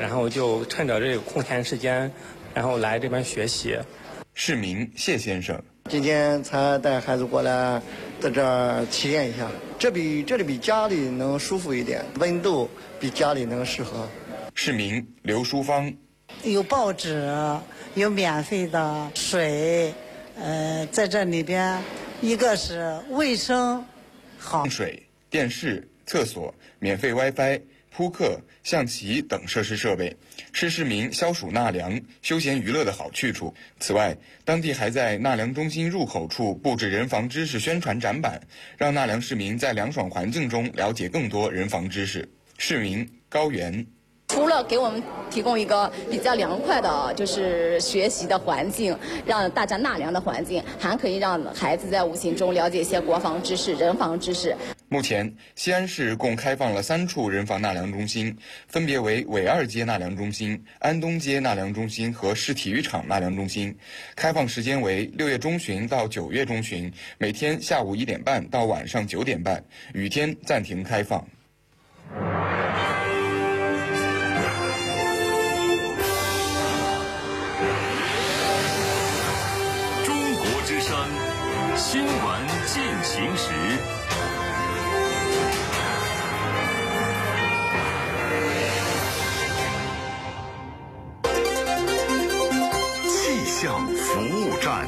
然后就趁着这个空闲时间，然后来这边学习。 市民谢先生， 今天才带孩子过来，在这儿体验一下，这里比家里能舒服一点，温度比家里能适合。 市民刘淑芳， 有报纸，有免费的水，在这里边，一个是卫生好， 水、电视、厕所、免费 WiFi、扑克、象棋等设施设备，是市民消暑纳凉、休闲娱乐的好去处。此外，当地还在纳凉中心入口处布置人防知识宣传展板，让纳凉市民在凉爽环境中了解更多人防知识。市民高原， 除了给我们提供一个比较凉快的，就是学习的环境，让大家纳凉的环境，还可以让孩子在无形中了解一些国防知识、人防知识。 目前，西安市共开放了3处人防纳凉中心，分别为纬2街纳凉中心、安东街纳凉中心和市体育场纳凉中心。开放时间为6月中旬到9月中旬，每天下午1点半到晚上9点半，雨天暂停开放。 中国之声新闻进行时。气象服务站，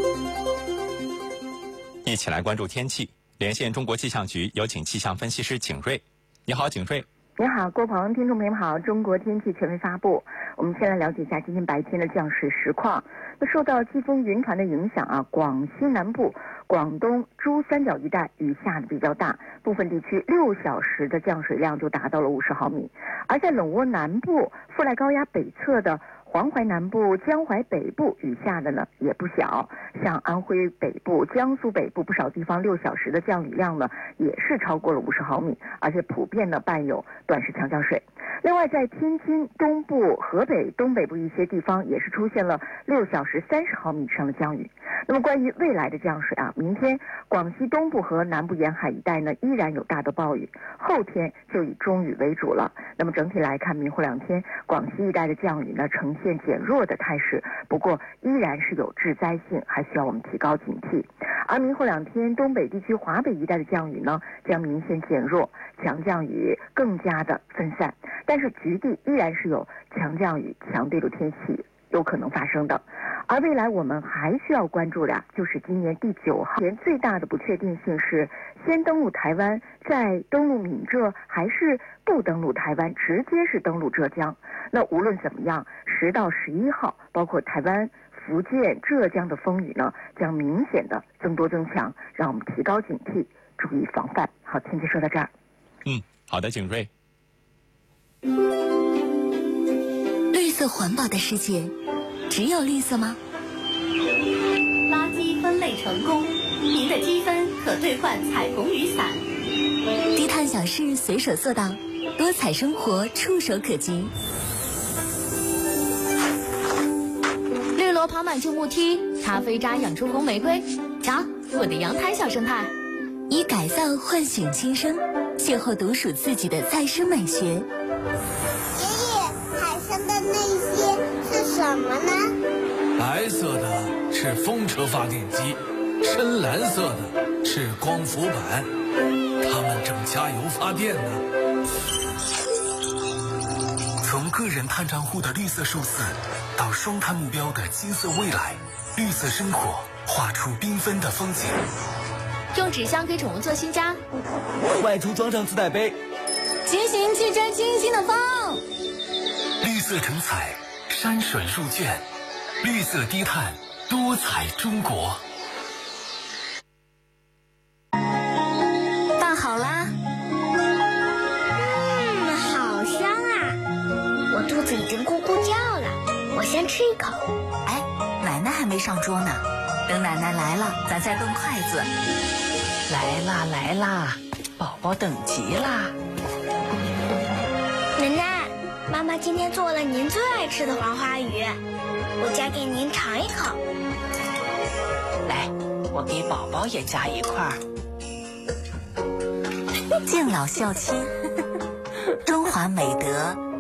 一起来关注天气。连线中国气象局，有请气象分析师景瑞。你好，景瑞。 你好，郭鹏，听众朋友们好。中国天气权威发布，我们先来了解一下今天白天的降水实况。那受到季风云团的影响啊，广西南部、广东珠三角一带雨下的比较大，部分地区6小时的降水量就达到了50毫米。而在冷窝南部、富赖高压北侧的黄淮南部、江淮北部雨下的呢也不小，像安徽北部、江苏北部不少地方6小时的降雨量呢也是超过了50毫米，而且普遍呢伴有短时强降水。另外，在天津东部、河北东北部一些地方也是出现了6小时30毫米以上的降雨。那么关于未来的降水啊，明天广西东部和南部沿海一带呢依然有大的暴雨，后天就以中雨为主了。那么整体来看，明后2天广西一带的降雨呢呈现减弱的态势，不过依然是有致灾性，还需要我们提高警惕。而明后2天东北地区、华北一带的降雨呢将明显减弱，强降雨更加的分散，但是局地依然是有强降雨、强对流天气有可能发生的。而未来我们还需要关注的就是今年第9号前最大的不确定性是先登陆台湾，再登陆闽浙，还是不登陆台湾，直接是登陆浙江。那无论怎么样，10到11号包括台湾、福建、浙江的风雨呢将明显的增多增强，让我们提高警惕，注意防范。好，天气说到这儿。 好的，景瑞。 绿色环保的世界只有绿色吗？ 垃圾分类成功，您的积分可兑换彩虹雨伞。 低碳小事随手做到，多彩生活触手可及。 绿萝爬满旧木梯，咖啡渣养出红玫瑰。瞧，我的阳台小生态。 以改造唤醒新生，邂逅独属自己的再生美学。 爷爷，海上的那些是什么呢？ 白色的是风车发电机，深蓝色的是光伏板，它们正加油发电呢。 从个人碳账户的绿色数字，到双碳目标的金色未来，绿色生活画出缤纷的风景。 用纸箱给宠物做新家， 外出装上自带杯， 骑行去追星星的风。 绿色成彩，山水入卷，绿色低碳，多彩中国。 拌好啦。 好香啊！我肚子已经咕咕叫了，我先吃一口。 哎，奶奶还没上桌呢，等奶奶来了，咱再动筷子。 来啦来啦，宝宝等急啦！ 奶奶，妈妈今天做了您最爱吃的黄花鱼，我夹给您尝一口。 来，我给宝宝也夹一块儿。 敬老孝亲，中华美德